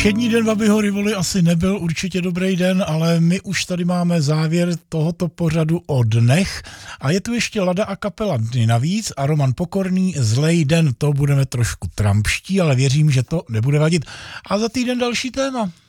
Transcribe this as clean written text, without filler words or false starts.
Všední den Babiho Rivoli asi nebyl určitě dobrý den, ale my už tady máme závěr tohoto pořadu o dnech a je tu ještě Lada a kapela Dny navíc a Roman Pokorný Zlej den, to budeme trošku trampští, ale věřím, že to nebude vadit. A za týden další téma.